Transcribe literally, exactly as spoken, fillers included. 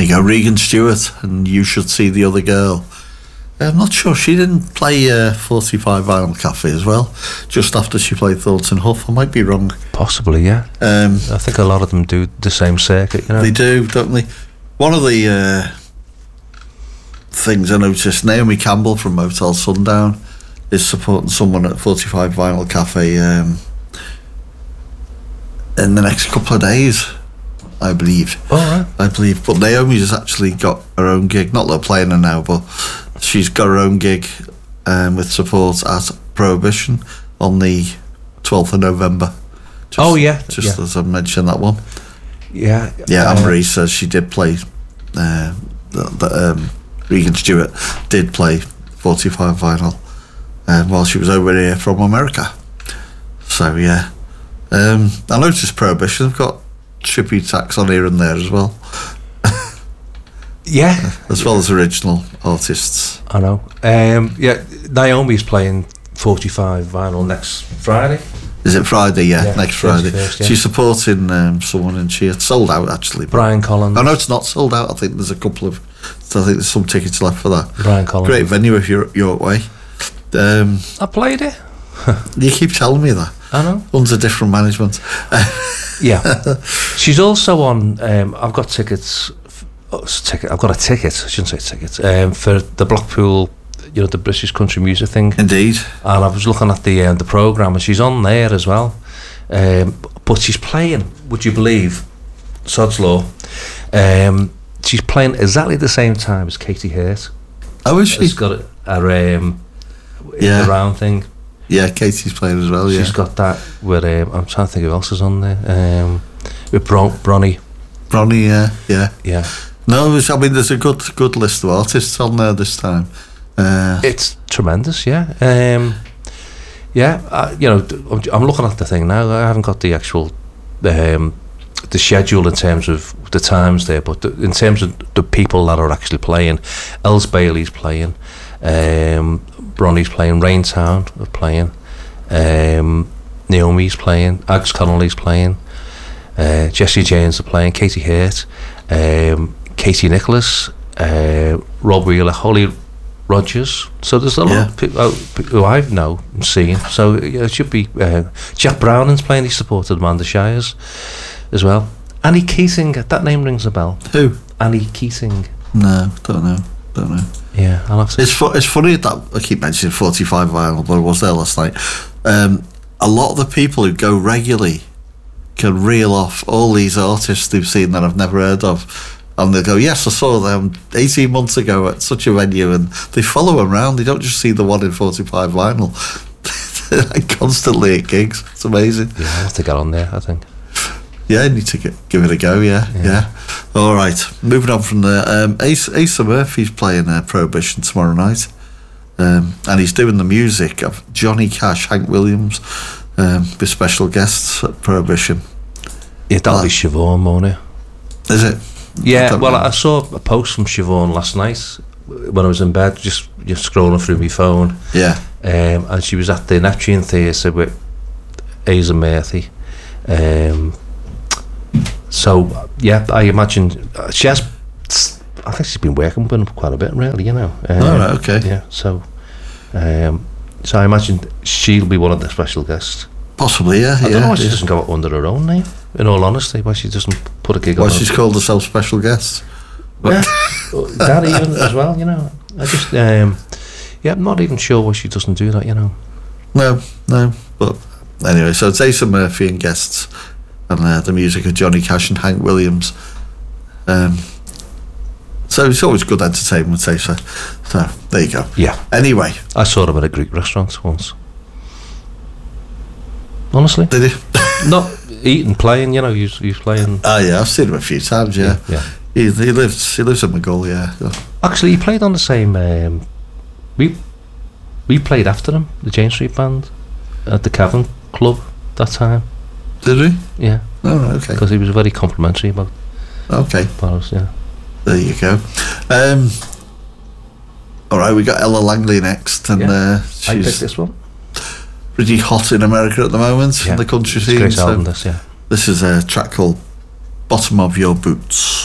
you go, Regan Stewart, and You Should See the Other Girl. I'm not sure, she didn't play uh, forty-five Vinyl Cafe as well, just after she played Thornton Huff. I might be wrong. Possibly, yeah. Um, I think a lot of them do the same circuit, you know. They do, don't they? One of the uh, things I noticed, Naomi Campbell from Motel Sundown is supporting someone at forty-five Vinyl Cafe um, in the next couple of days, I believe. Oh, right. I believe. But Naomi's actually got her own gig, not that they're playing her now, but she's got her own gig um, with support at Prohibition on the twelfth of November. Just, oh, yeah. Just yeah. as I mentioned that one. Yeah. Yeah, uh, Anne-Marie says she did play, uh, that, that, um, Regan Stewart did play forty-five Vinyl um, while she was over here from America. So, yeah. Um, I noticed Prohibition have got tribute acts on here and there as well. Yeah. As well as original artists. I know. Um, yeah, Naomi's playing forty-five Vinyl next Friday. Is it Friday? Yeah, yeah next Friday. Yeah. She's supporting um, someone, and she had sold out actually. Brian Collins. I know it's not sold out. I think there's a couple of. I think there's some tickets left for that. Brian Collins. Great venue if you're York way. Um, I played it. You keep telling me that. I know. Under different management. Yeah. She's also on. Um, I've got tickets. Oh, ticket. I've got a ticket. I shouldn't say ticket. Um, for the Blackpool, you know, the British country music thing. Indeed. And I was looking at the uh, the programme, and she's on there as well. Um, but she's playing, would you believe, Sod's Law. Um, she's playing exactly the same time as Katie Hurt. Oh, is she? She's got a um, yeah. the round thing. Yeah, Katie's playing as well. Yeah, she's got that. With um, I'm trying to think who else is on there. Um, with Bron- Bronnie. Bronnie, yeah, yeah, yeah. No, I mean, there's a good good list of artists on there this time. Uh, it's tremendous, yeah. Um, yeah, I, you know, I'm looking at the thing now. I haven't got the actual um, the schedule in terms of the times there, but the, in terms of the people that are actually playing, Els Bailey's playing, um, Bronnie's playing, Raintown are playing, um, Naomi's playing, Ags Connolly's playing, uh, Jessie James are playing, Katie Hurt, um, Katie Nicholas, uh, Rob Wheeler, Holly Rogers. So there's a lot yeah. of people who I know and seen. So yeah, it should be uh, Jack Browning's playing. He supported Amanda Shires as well. Annie Keating, that name rings a bell. Who? Annie Keating. No, don't know. Don't know. Yeah, I'll have to. It's fu- it's funny that I keep mentioning forty-five Vinyl, but I was there last night. Um, a lot of the people who go regularly can reel off all these artists they've seen that I've never heard of. And they go, yes, I saw them eighteen months ago at such a venue, and they follow them around. They don't just see the one in forty-five Vinyl. They're like constantly at gigs. It's amazing. Yeah, I'll have to get on there, I think. Yeah, you need to get, give it a go, yeah, yeah. yeah. All right, moving on from there. Um, Asa, Asa Murphy's playing uh, Prohibition tomorrow night. Um, and he's doing the music of Johnny Cash, Hank Williams, um, with special guests at Prohibition. Yeah, that'll uh, be Siobhan, won't it? Is it? Yeah, I well, know. I saw a post from Siobhan last night when I was in bed, just just scrolling through my phone. Yeah. Um, and she was at the Neptune Theatre with Asa Murphy. Um, so, yeah, I imagine she has, I think she's been working with him quite a bit, really, you know. Um, oh, right, okay. Yeah, so, um, so I imagine she'll be one of the special guests. Possibly, yeah. I yeah, don't know why she yeah. doesn't go out under her own name, in all honesty, why she doesn't put a gig why on. Why she's her. called herself special guest. Yeah, that even as well, you know. I just, um, yeah, I'm not even sure why she doesn't do that, you know. No, no, but anyway, so it's Asa Murphy and guests, and uh, the music of Johnny Cash and Hank Williams. Um, so it's always good entertainment, Asa. So there you go. Yeah. Anyway, I saw him at a Greek restaurant once. Honestly, did you? Not eating, playing. You know, he was, he was playing. Oh yeah, I've seen him a few times. Yeah, yeah. yeah. He he lives he lives in McGull. Yeah. Actually, he played on the same. Um, we we played after him, the Jane Street Band, at the Cavern Club that time. Did we? Yeah. Oh, right, okay. Because he was very complimentary about. Okay. About us, yeah. There you go. Um, all right, we got Ella Langley next, and yeah. uh, I picked she's this one. pretty hot in America at the moment, yeah. in the country it's scene. Great so album, this, yeah. This is a track called "Bottom of Your Boots."